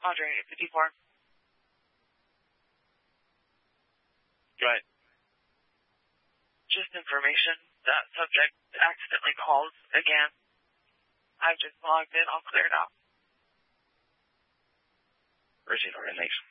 Andre 54. Go ahead. Just information. That subject accidentally called again. I've just logged in. I'll clear it out. Receive. Thanks.